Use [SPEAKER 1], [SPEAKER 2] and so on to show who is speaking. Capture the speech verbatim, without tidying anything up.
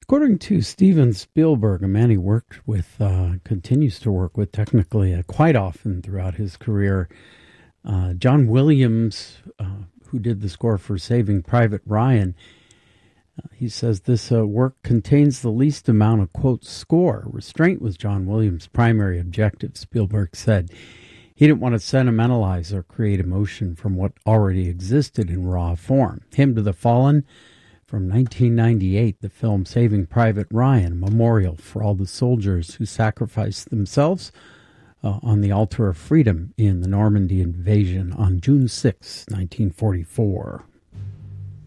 [SPEAKER 1] According to Steven Spielberg, a man he worked with, uh, continues to work with technically uh, quite often throughout his career, uh, John Williams, uh, who did the score for Saving Private Ryan, uh, he says this uh, work contains the least amount of, quote, score. Restraint was John Williams' primary objective, Spielberg said. He didn't want to sentimentalize or create emotion from what already existed in raw form. Hymn to the Fallen, from nineteen ninety-eight, the film Saving Private Ryan, a memorial for all the soldiers who sacrificed themselves uh, on the altar of freedom in the Normandy invasion on June sixth, nineteen forty-four.